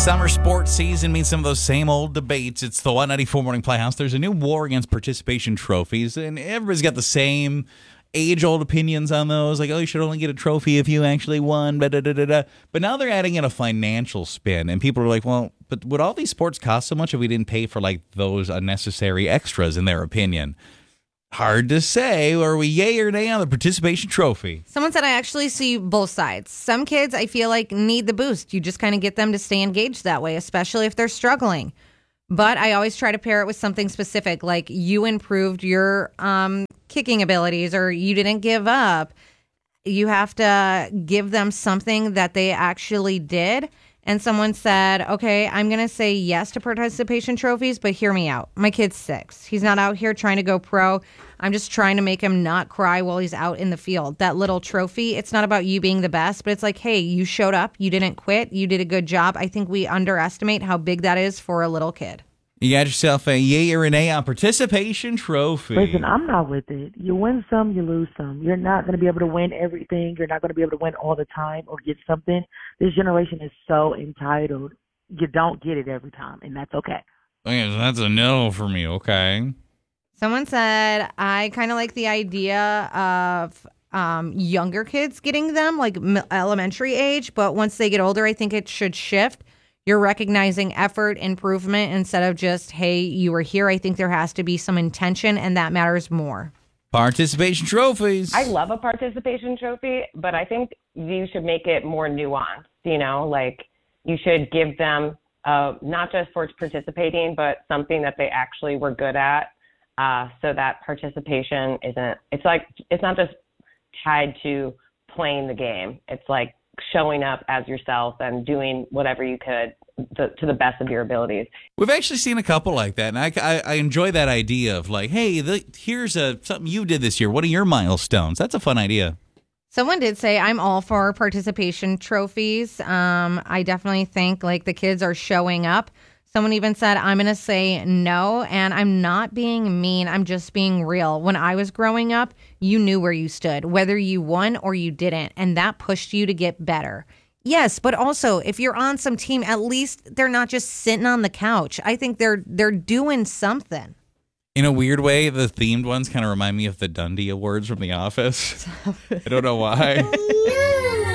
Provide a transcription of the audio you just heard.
Summer sports season means some of those same old debates. It's the 194 Morning Playhouse. There's a new war against participation trophies, and everybody's got the same age-old opinions on those. Like, oh, you should only get a trophy if you actually won. But now they're adding in a financial spin, and people are like, well, but would all these sports cost so much if we didn't pay for, like, those unnecessary extras, in their opinion? Hard to say. Are we yay or nay on the participation trophy? Someone said I actually see both sides. Some kids, I feel like, need the boost. You just kind of get them to stay engaged that way, especially if they're struggling. But I always try to pair it with something specific, like you improved your kicking abilities or you didn't give up. You have to give them something that they actually did. And someone said, okay, I'm going to say yes to participation trophies, but hear me out. My kid's 6. He's not out here trying to go pro. I'm just trying to make him not cry while he's out in the field. That little trophy, it's not about you being the best, but it's like, hey, you showed up. You didn't quit. You did a good job. I think we underestimate how big that is for a little kid. You got yourself a yay or a nay on participation trophy. Listen, I'm not with it. You win some, you lose some. You're not going to be able to win everything. You're not going to be able to win all the time or get something. This generation is so entitled. You don't get it every time, and that's okay. Okay, so that's a no for me, okay. Someone said, I kind of like the idea of younger kids getting them, like elementary age, but once they get older, I think it should shift. You're recognizing effort, improvement, instead of just, hey, you were here. I think there has to be some intention, and that matters more. Participation trophies. I love a participation trophy, but I think you should make it more nuanced, like you should give them not just for participating, but something that they actually were good at, so that participation it's not just tied to playing the game. It's like showing up as yourself and doing whatever you could to the best of your abilities. We've actually seen a couple like that, and I enjoy that idea of like, hey, here's something you did this year. What are your milestones? That's a fun idea. Someone did say, I'm all for participation trophies. I definitely think like the kids are showing up. Someone even said, I'm going to say no, and I'm not being mean. I'm just being real. When I was growing up, you knew where you stood, whether you won or you didn't, and that pushed you to get better. Yes, but also, if you're on some team, at least they're not just sitting on the couch. I think they're doing something. In a weird way, the themed ones kind of remind me of the Dundie Awards from The Office. I don't know why.